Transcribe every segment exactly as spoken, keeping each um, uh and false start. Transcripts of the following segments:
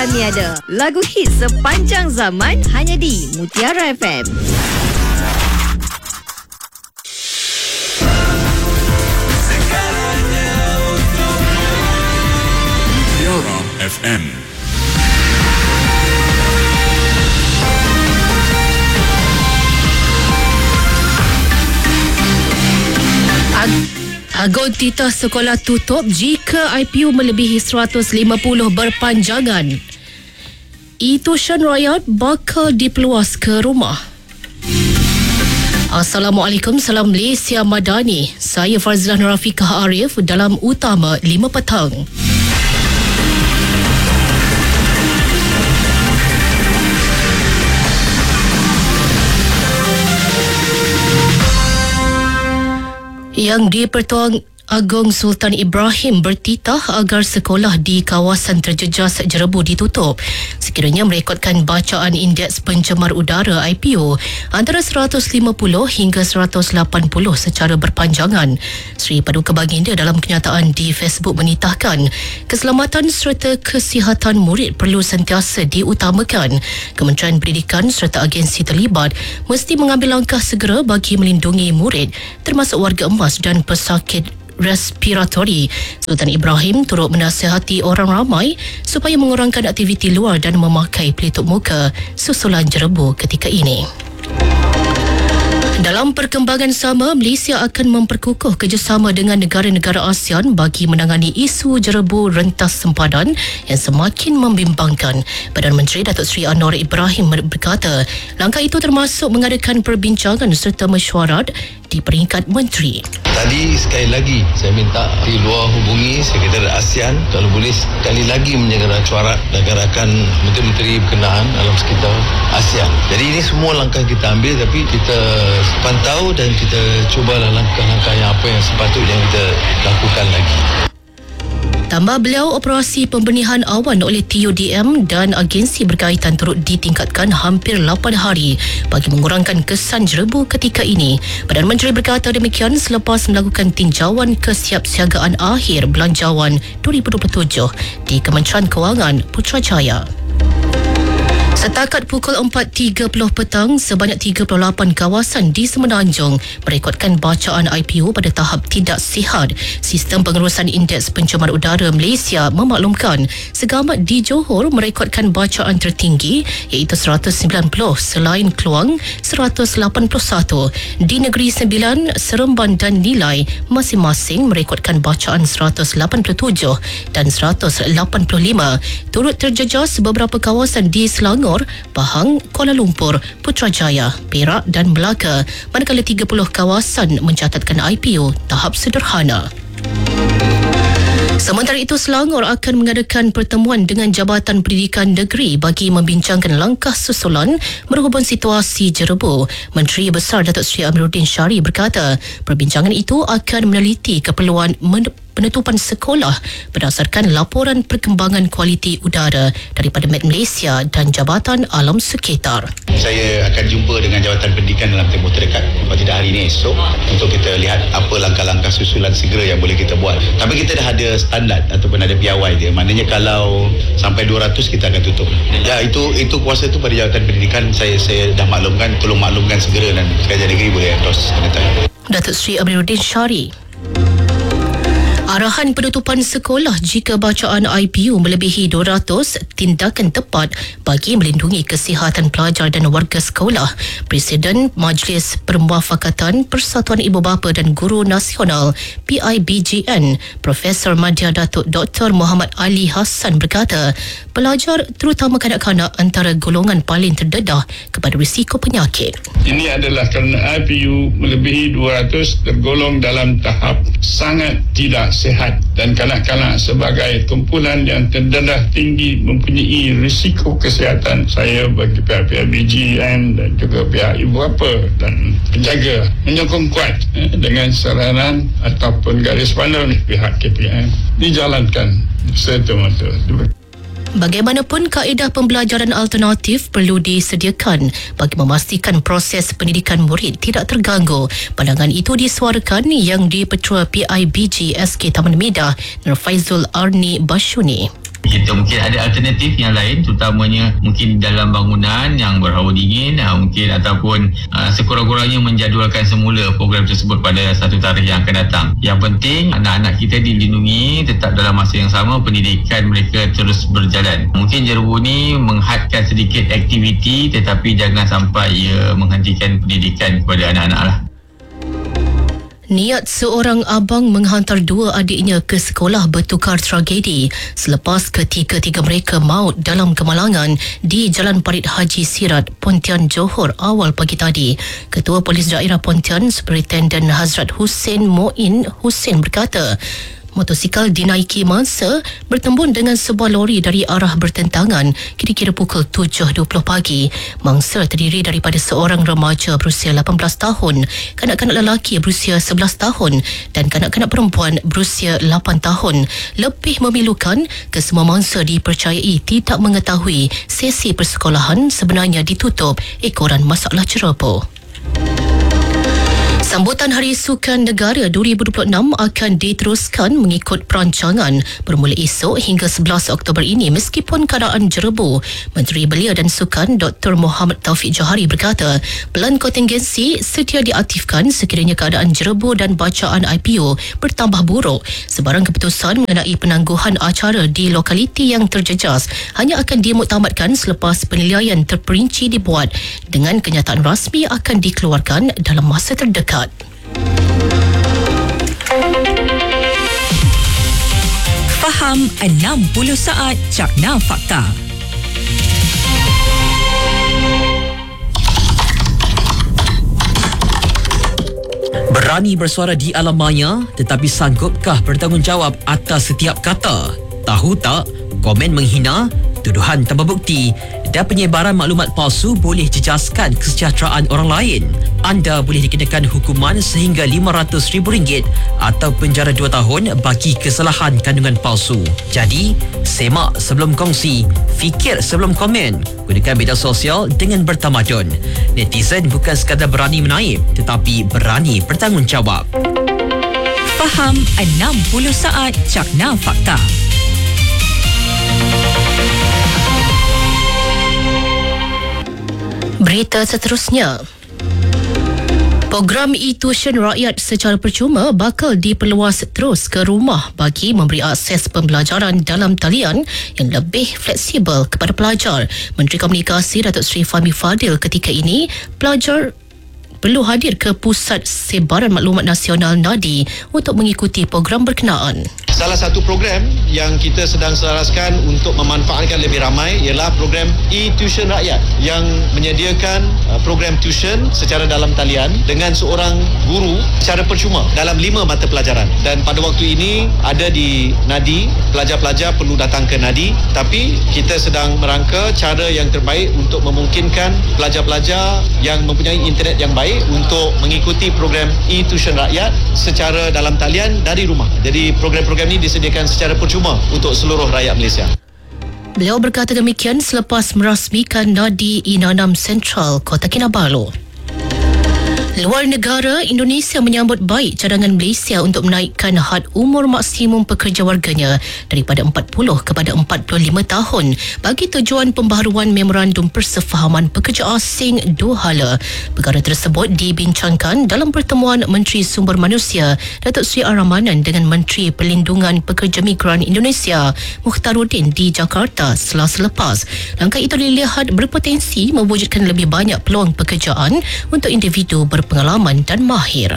takkan niada. Lagu hit sepanjang zaman hanya di Mutiara F M. Mutiara F M. Agung titah sekolah tutup jika I P U melebihi seratus lima puluh berpanjangan. E-tuition rakyat bakal dipeluas ke rumah. Assalamualaikum, salam Malaysia Madani. Saya Farzlah Nurafikah Arif dalam Utama lima Petang. Yang di-Pertuan Agong Sultan Ibrahim bertitah agar sekolah di kawasan terjejas Jerebu ditutup sekiranya merekodkan bacaan indeks pencemar udara I P U antara seratus lima puluh hingga seratus lapan puluh secara berpanjangan. Sri Paduka Baginda dalam kenyataan di Facebook menitahkan keselamatan serta kesihatan murid perlu sentiasa diutamakan. Kementerian Pendidikan serta agensi terlibat mesti mengambil langkah segera bagi melindungi murid termasuk warga emas dan pesakit respiratori. Sultan Ibrahim turut menasihati orang ramai supaya mengurangkan aktiviti luar dan memakai pelitup muka susulan Jerebu ketika ini. Dalam perkembangan sama, Malaysia akan memperkukuh kerjasama dengan negara-negara ASEAN bagi menangani isu Jerebu rentas sempadan yang semakin membimbangkan. Perdana Menteri Datuk Seri Anwar Ibrahim berkata, langkah itu termasuk mengadakan perbincangan serta mesyuarat di peringkat menteri. Tadi sekali lagi saya minta di luar hubungi Sekretariat ASEAN kalau boleh sekali lagi menjaga cuarat dan gerakan menteri-menteri berkenaan dalam sekitar ASEAN. Jadi ini semua langkah kita ambil, tapi kita pantau dan kita cubalah langkah-langkah yang apa yang sepatutnya kita lakukan lagi. Tambah beliau, operasi pembenihan awan oleh T U D M dan agensi berkaitan turut ditingkatkan hampir lapan hari bagi mengurangkan kesan Jerebu ketika ini. Perdana Menteri berkata demikian selepas melakukan tinjauan kesiapsiagaan akhir belanjawan dua ribu dua puluh tujuh di Kementerian Kewangan Putrajaya. Setakat pukul empat tiga puluh petang, sebanyak tiga puluh lapan kawasan di Semenanjung merekodkan bacaan I P U pada tahap tidak sihat. Sistem pengurusan indeks pencemar udara Malaysia memaklumkan segamat di Johor merekodkan bacaan tertinggi iaitu seratus sembilan puluh, selain Kluang seratus lapan puluh satu. Di Negeri Sembilan, Seremban dan Nilai masing-masing merekodkan bacaan seratus lapan puluh tujuh dan seratus lapan puluh lima. Turut terjejas beberapa kawasan di Selangor, Pahang, Kuala Lumpur, Putrajaya, Perak dan Melaka, manakala tiga puluh kawasan mencatatkan I P U tahap sederhana. Sementara itu, Selangor akan mengadakan pertemuan dengan Jabatan Pendidikan Negeri bagi membincangkan langkah susulan berhubung situasi Jerebu. Menteri Besar Datuk Seri Amiruddin Syari berkata, perbincangan itu akan meneliti keperluan men- penutupan sekolah berdasarkan laporan perkembangan kualiti udara daripada Met Malaysia dan Jabatan Alam Sekitar. Saya akan jumpa dengan Jabatan Pendidikan dalam tempoh terdekat, kalau tidak hari ini esok, untuk kita lihat apa langkah-langkah susulan segera yang boleh kita buat. Tapi kita dah ada standard ataupun ada piawai dia. Maknanya kalau sampai dua ratus kita akan tutup. Ya, itu itu kuasa itu pada Jabatan Pendidikan. Saya saya dah maklumkan, tolong maklumkan segera dan Kerajaan Negeri boleh endorse kenyataan. Datuk Seri Amiruddin Syari. Arahan penutupan sekolah jika bacaan I P U melebihi dua ratus tindakan tepat bagi melindungi kesihatan pelajar dan warga sekolah. Presiden Majlis Permuafakatan Persatuan Ibu Bapa dan Guru Nasional P I B G N, Profesor Madya Datuk Doktor Muhammad Ali Hassan berkata, pelajar terutama kanak-kanak antara golongan paling terdedah kepada risiko penyakit. Ini adalah kerana I P U melebihi dua ratus tergolong dalam tahap sangat tidak sihat dan kanak-kanak sebagai kumpulan yang terdedah tinggi mempunyai risiko kesihatan. Saya bagi pihak P I B G N dan juga pihak ibu bapa dan penjaga menyokong kuat eh, dengan saranan ataupun garis panduan pihak K P M dijalankan serta-merta. Bagaimanapun, kaedah pembelajaran alternatif perlu disediakan bagi memastikan proses pendidikan murid tidak terganggu. Pandangan itu disuarakan yang di-Petua P I B G S K Taman Medah, Nur Faizul Arni Bashuni. Kita mungkin ada alternatif yang lain, terutamanya mungkin dalam bangunan yang berhawa dingin, mungkin ataupun uh, sekurang-kurangnya menjadualkan semula program tersebut pada satu tarikh yang akan datang. Yang penting anak-anak kita dilindungi, tetap dalam masa yang sama pendidikan mereka terus berjalan. Mungkin Jerebu ni menghadkan sedikit aktiviti, tetapi jangan sampai ia menghentikan pendidikan kepada anak-anak lah. Niat seorang abang menghantar dua adiknya ke sekolah bertukar tragedi selepas ketiga-tiga mereka maut dalam kemalangan di Jalan Parit Haji Sirat, Pontian, Johor awal pagi tadi. Ketua Polis Daerah Pontian, Superintendent Hazrat Hussein Moin Hussein berkata, motosikal dinaiki mangsa bertembun dengan sebuah lori dari arah bertentangan kira-kira pukul tujuh dua puluh pagi. Mangsa terdiri daripada seorang remaja berusia lapan belas tahun, kanak-kanak lelaki berusia sebelas tahun dan kanak-kanak perempuan berusia lapan tahun. Lebih memilukan, kesemua mangsa dipercayai tidak mengetahui sesi persekolahan sebenarnya ditutup ekoran masalah Jerebu. Sambutan Hari Sukan Negara dua ribu dua puluh enam akan diteruskan mengikut perancangan bermula esok hingga sebelas Oktober ini meskipun keadaan Jerebu. Menteri Belia dan Sukan Doktor Muhammad Taufik Johari berkata, pelan kontingensi sedia diaktifkan sekiranya keadaan Jerebu dan bacaan I P U bertambah buruk. Sebarang keputusan mengenai penangguhan acara di lokaliti yang terjejas hanya akan dimuktamadkan selepas penilaian terperinci dibuat dengan kenyataan rasmi akan dikeluarkan dalam masa terdekat. Faham enam puluh saat Cakna Fakta. Berani bersuara di alam maya, tetapi sanggupkah bertanggungjawab atas setiap kata? Tahu tak, komen menghina, tuduhan tanpa bukti dan penyebaran maklumat palsu boleh jejaskan kesejahteraan orang lain. Anda boleh dikenakan hukuman sehingga lima ratus ribu ringgit atau penjara dua tahun bagi kesalahan kandungan palsu. Jadi, semak sebelum kongsi, fikir sebelum komen. Gunakan media sosial dengan bertamadun. Netizen bukan sekadar berani menaip, tetapi berani bertanggungjawab. Faham enam puluh saat Cakna Fakta. Berita seterusnya. Program e-tuition rakyat secara percuma bakal diperluas terus ke rumah bagi memberi akses pembelajaran dalam talian yang lebih fleksibel kepada pelajar. Menteri Komunikasi Datuk Seri Fahmi Fadil ketika ini, pelajar perlu hadir ke Pusat Sebaran Maklumat Nasional Nadi untuk mengikuti program berkenaan. Salah satu program yang kita sedang selaraskan untuk memanfaatkan lebih ramai ialah program e-tuition rakyat yang menyediakan uh, program tuition secara dalam talian dengan seorang guru secara percuma dalam lima mata pelajaran. Dan pada waktu ini ada di Nadi, pelajar-pelajar perlu datang ke Nadi, tapi kita sedang merangka cara yang terbaik untuk memungkinkan pelajar-pelajar yang mempunyai internet yang baik untuk mengikuti program e-tuition rakyat secara dalam talian dari rumah. Jadi program-program ini disediakan secara percuma untuk seluruh rakyat Malaysia. Beliau berkata demikian selepas merasmikan Nadi Inanam Sentral, Kota Kinabalu. Luar negara, Indonesia menyambut baik cadangan Malaysia untuk menaikkan had umur maksimum pekerja warganya daripada empat puluh kepada empat puluh lima tahun bagi tujuan pembaharuan Memorandum Persefahaman Pekerja Asing dua hala. Perkara tersebut dibincangkan dalam pertemuan Menteri Sumber Manusia Datuk Seri Ar-Rahmanan dengan Menteri Perlindungan Pekerja Migran Indonesia Mukhtaruddin di Jakarta Selasa lepas. Langkah itu dilihat berpotensi mewujudkan lebih banyak peluang pekerjaan untuk individu ber pengalaman dan mahir.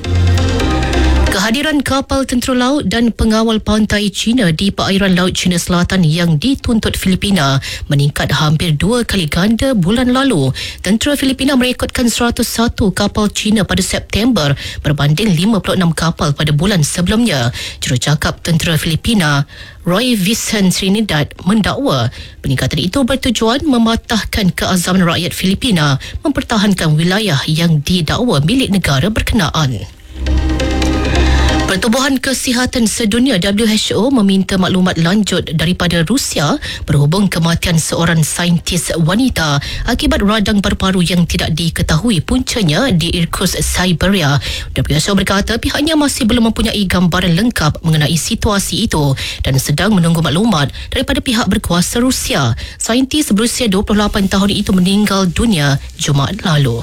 Kehadiran kapal tentera laut dan pengawal pantai China di perairan Laut China Selatan yang dituntut Filipina meningkat hampir dua kali ganda bulan lalu. Tentera Filipina merekodkan seratus satu kapal China pada September berbanding lima puluh enam kapal pada bulan sebelumnya. Jurucakap Tentera Filipina Roy Vicente Trinidad mendakwa peningkatan itu bertujuan mematahkan keazaman rakyat Filipina mempertahankan wilayah yang didakwa milik negara berkenaan. Pertubuhan Kesihatan Sedunia W H O meminta maklumat lanjut daripada Rusia berhubung kematian seorang saintis wanita akibat radang paru-paru yang tidak diketahui puncanya di Irkutsk, Siberia. W H O berkata pihaknya masih belum mempunyai gambaran lengkap mengenai situasi itu dan sedang menunggu maklumat daripada pihak berkuasa Rusia. Saintis berusia dua puluh lapan tahun itu meninggal dunia Jumaat lalu.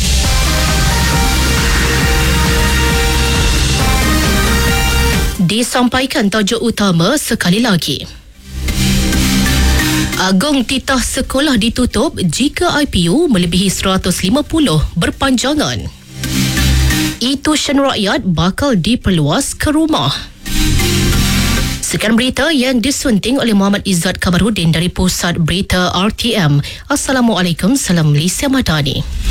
Disampaikan tajuk utama sekali lagi. Agung titah sekolah ditutup jika I P U melebihi seratus lima puluh berpanjangan. E-tuition rakyat bakal diperluas ke rumah. Sekian berita yang disunting oleh Muhammad Izzat Kamarudin dari Pusat Berita R T M. Assalamualaikum, salam Malaysia Madani.